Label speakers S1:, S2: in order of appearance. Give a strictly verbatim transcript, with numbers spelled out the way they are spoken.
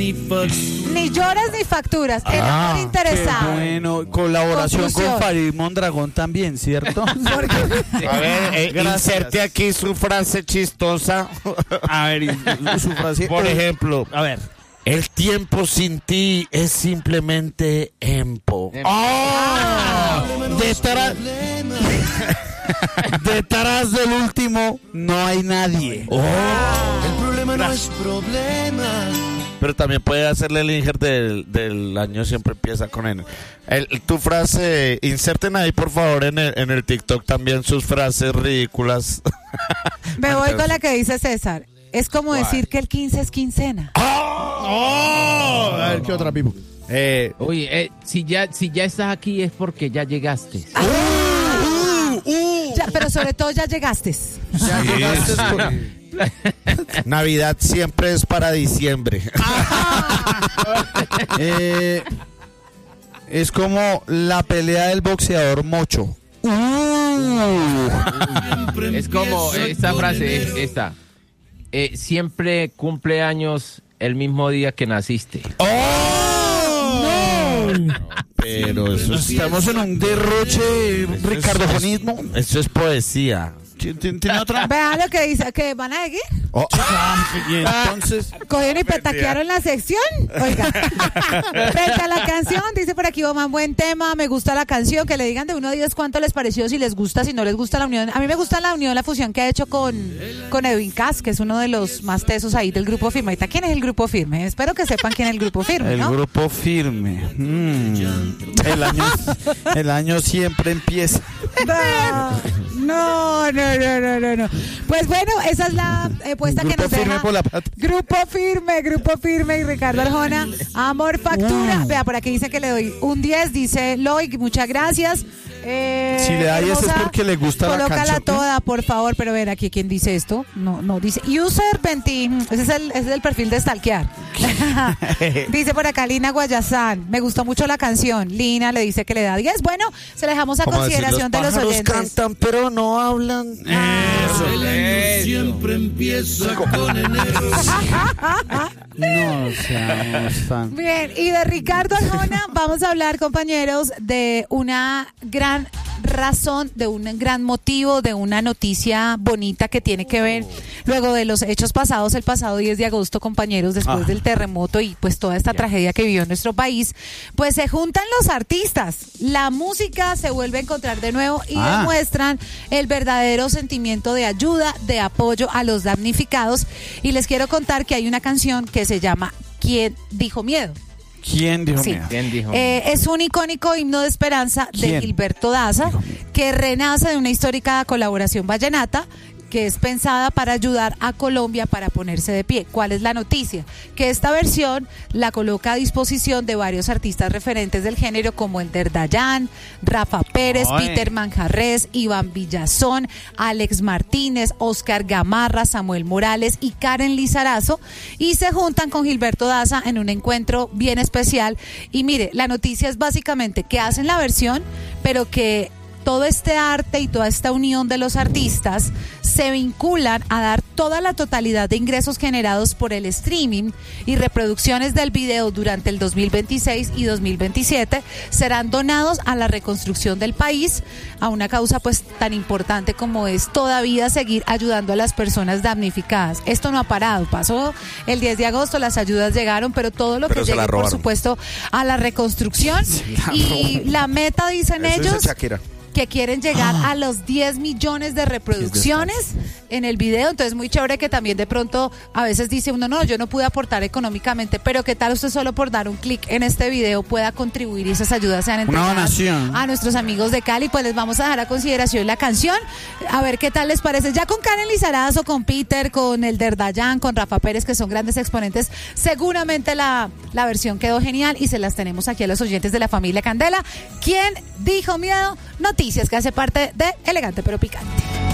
S1: ni facturas.
S2: Ni lloras ni facturas. El
S3: Ah,
S2: amor interesado.
S3: Bueno, colaboración
S2: Conclusión.
S3: con Farid Mondragón también, ¿cierto?
S4: A ver, eh,
S3: Gracias.
S4: inserte aquí su frase chistosa.
S3: A ver, y su frase.
S4: Por ejemplo,
S3: A ver.
S4: el tiempo sin ti es simplemente empo.
S3: ¡Oh! Detrás, detrás del último no hay nadie.
S4: Oh.
S1: El problema no es problema.
S4: Pero también puede hacerle el injer del, del año, siempre empieza con él. El, tu frase, inserten ahí por favor en el, en el TikTok también sus frases ridículas.
S2: Me voy con la que dice César. Es como
S4: ¿Cuál?
S2: decir que el quince es quincena.
S3: ¡Oh! A ver, ¿qué otra, Pipo?
S4: Eh,
S5: Oye, eh, si ya si ya estás aquí es porque ya llegaste.
S2: Ya, pero sobre todo ya llegaste.
S3: Ya llegaste con-
S4: Navidad siempre es para diciembre.
S3: Eh, es como la pelea del boxeador mocho.
S5: Es como esta frase, es esta. Eh, siempre cumple años el mismo día que naciste.
S4: Pero eso es,
S3: Estamos en un derroche ricardofonismo.
S4: eso es poesía.
S3: ¿Tiene otra?
S2: Vea lo que dice, que van a seguir.
S4: Oh,
S3: Y entonces,
S2: Cogieron y petaquearon la sección. Oiga, frente a la canción, dice por aquí, Oman, buen tema, me gusta la canción, que le digan de uno a diez cuánto les pareció, si les gusta, si no les gusta la unión. A mí me gusta la unión, la fusión que ha hecho con, con Edwin Cass, que es uno de los más tesos ahí del Grupo Firme. Ahorita, ¿quién es el Grupo Firme? Espero que sepan quién es el Grupo Firme,
S3: el
S2: ¿no?
S3: grupo firme. Mm. El año, el año siempre empieza.
S2: No, no, no, no, no, no. Pues bueno, esa es la eh, puesta que
S3: Grupo
S2: nos
S3: firme
S2: deja.
S3: por la patria.
S2: Grupo Firme, Grupo Firme y Ricardo Arjona. Amor Factura.
S3: Wow.
S2: Vea, por aquí dice que le doy un diez, dice Loic, muchas gracias. Eh,
S3: Si le da diez es
S2: hermosa,
S3: porque le gusta la
S2: colócala
S3: canción.
S2: toda, por favor, pero ver aquí quién dice esto. No, no, dice User veinte. Ese es el, ese es el perfil de stalkear. Dice por acá Lina Guayazán. Me gustó mucho la canción. Lina le dice que le da diez. Bueno, se la dejamos a
S4: como decir,
S2: consideración de los
S4: pájaros
S2: oyentes.
S4: cantan pero no hablan.
S1: El año siempre empieza con enero.
S3: No seamos tan.
S2: Bien, y de Ricardo Arjona vamos a hablar, compañeros, de una gran razón, de un gran motivo, de una noticia bonita que tiene que ver luego de los hechos pasados el pasado diez de agosto, compañeros, después
S3: Ah.
S2: del terremoto y pues toda esta tragedia que vivió nuestro país, pues se juntan los artistas, la música se vuelve a encontrar de nuevo y
S3: Ah.
S2: demuestran el verdadero sentimiento de ayuda, de apoyo a los damnificados, y les quiero contar que hay una canción que se llama ¿Quién dijo miedo?
S3: ¿Quién dijo
S2: Sí.
S3: miedo?
S5: ¿Quién dijo?
S2: Eh, es un icónico himno de esperanza de
S3: ¿Quién?
S2: Gilberto Daza, que renace de una histórica colaboración vallenata que es pensada para ayudar a Colombia para ponerse de pie. ¿Cuál es la noticia? Que esta versión la coloca a disposición de varios artistas referentes del género como el Derdayán, Rafa Pérez,
S3: Ay.
S2: Peter Manjarres, Iván Villazón, Alex Martínez, Oscar Gamarra, Samuel Morales y Karen Lizarazo, y se juntan con Gilberto Daza en un encuentro bien especial. Y mire, la noticia es básicamente que hacen la versión, pero que todo este arte y toda esta unión de los artistas se vinculan a dar toda la totalidad de ingresos generados por el streaming y reproducciones del video durante el dos mil veintiséis y dos mil veintisiete serán donados a la reconstrucción del país, a una causa pues tan importante como es todavía seguir ayudando a las personas damnificadas. Esto no ha parado, pasó el diez de agosto, las ayudas llegaron, pero todo lo
S4: Pero
S2: que
S4: se la
S2: llegue por
S4: robaron.
S2: supuesto a la reconstrucción,
S4: la
S2: y
S4: robaron.
S2: la meta, dicen
S4: Eso dice
S2: ellos,
S4: Shakira.
S2: que quieren llegar a los diez millones de reproducciones en el video. Entonces muy chévere que también de pronto a veces dice uno, no, yo no pude aportar económicamente, pero qué tal usted solo por dar un clic en este video pueda contribuir y esas ayudas sean entregadas
S3: donación.
S2: a nuestros amigos de Cali. Pues les vamos a dejar a consideración la canción, a ver qué tal les parece, ya con Karen Lizarazo, con Peter, con el Derdayán, con Rafa Pérez, que son grandes exponentes. Seguramente la, la versión quedó genial y se las tenemos aquí a los oyentes de la familia Candela. ¿Quién dijo miedo? Noticias que hace parte de Elegante pero Picante.